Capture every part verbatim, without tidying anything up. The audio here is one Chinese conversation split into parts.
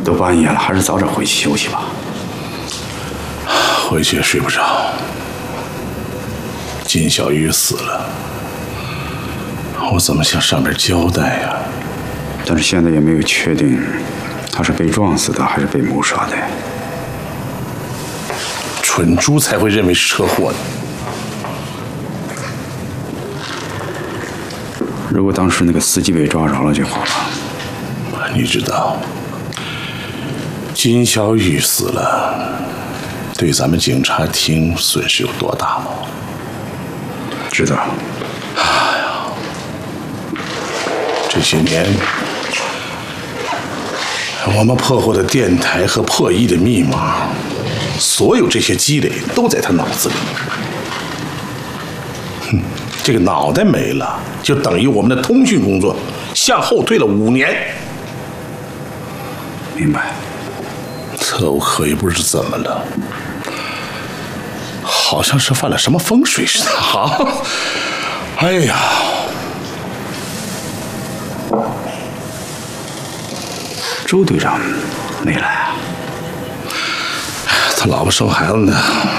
都半夜了，还是早点回去休息吧。 回去也睡不着。金小雨死了，我怎么向上面交代呀？ 但是现在也没有确定，他是被撞死的还是被谋杀的。 蠢猪才会认为是车祸呢。 如果当时那个司机被抓着了就好了。 你知道，金小雨死了，对咱们警察厅损失有多大吗？ 知道。 哎呀，这些年我们破获的电台和破译的密码，所有这些积累都在他脑子里。哼，这个脑袋没了，就等于我们的通讯工作向后退了五年。 明白。 特务可也不知怎么了，好像是犯了什么风水似的啊！哎呀， 周队长没来啊？ 他老婆生孩子呢。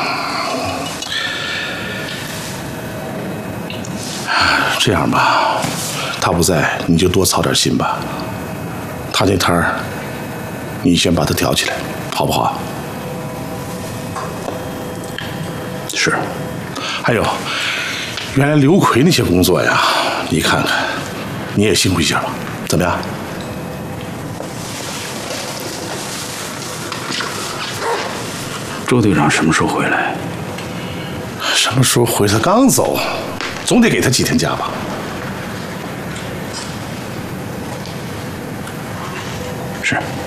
这样吧，他不在，你就多操点心吧。他那摊儿，你先把他挑起来，好不好？ 是。 还有，原来刘奎那些工作呀，你看看，你也辛苦一下吧，怎么样？ 周队长什么时候回来？ 什么时候回？他刚走，总得给他几天假吧。 是。